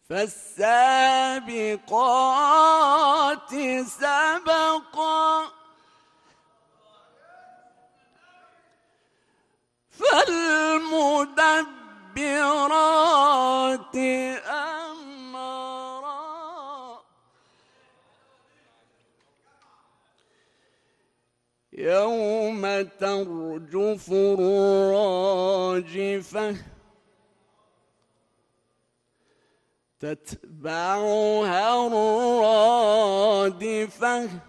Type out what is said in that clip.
فالسابقات سبقا فالمدبرات أمرا يوم ترجف الراجفة تتبعها الرادفة